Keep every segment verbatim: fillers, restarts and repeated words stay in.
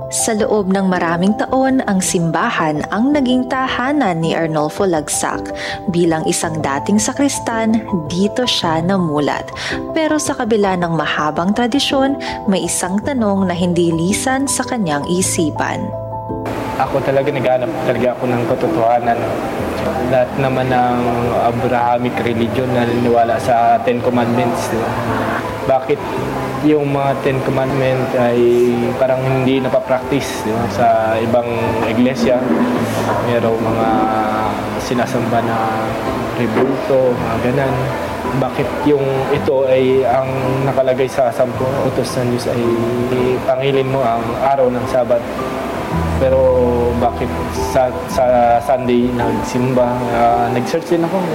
Sa loob ng maraming taon, ang simbahan ang naging tahanan ni Arnolfo Lagsak. Bilang isang dating sakristan, dito siya namulat. Pero sa kabila ng mahabang tradisyon, may isang tanong na hindi lisan sa kanyang isipan. Ako talaga naghanap talaga ako ng katotohanan. Lahat naman ng Abrahamic religion na naniniwala sa Ten Commandments. Diba? Bakit yung mga Ten Commandments ay parang hindi napapractice, diba? Sa ibang iglesia? Mayroong mga sinasamba na rebulto, mga ganan. Bakit yung ito ay ang nakalagay sa sampung utos ng Diyos ay pangilin mo ang araw ng Sabat? Pero bakit sa, sa Sunday nagsimba, uh, nag-search din ako.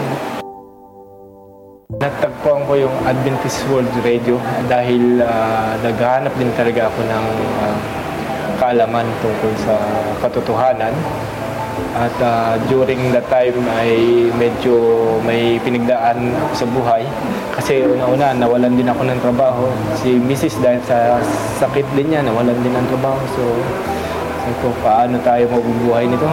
Natagpuan ko yung Adventist World Radio dahil uh, naghahanap din talaga ako ng uh, kaalaman tungkol sa katotohanan. At uh, during that time ay medyo may pinagdaan ako sa buhay. Kasi una-una, nawalan din ako ng trabaho. Si Missus dahil sa sakit din niya, nawalan din ng trabaho. So, sabi ko, paano tayo mabubuhay nito?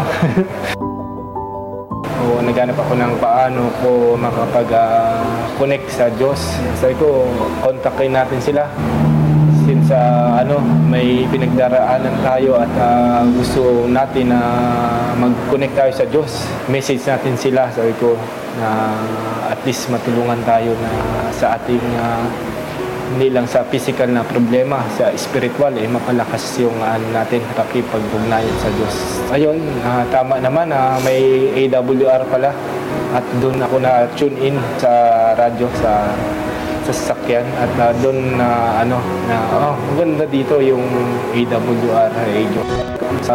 O, naghanap ako ng paano ko makapag-connect uh, sa Diyos. Sabi ko, kontakin natin sila. Since uh, ano, may pinagdaraanan tayo at uh, gusto natin na uh, mag-connect tayo sa Diyos. Message natin sila, sabi ko, na at least matulungan tayo na sa ating uh, hindi lang sa physical na problema, sa spiritual, eh, mapalakas yung uh, natin pakipag-ugnayan sa Diyos. Ayun, uh, tama naman, uh, may A W R pala at doon ako na-tune in sa radyo, sa sa sasakyan at uh, doon na uh, ano, na oh, maganda dito yung A W R radio. Sa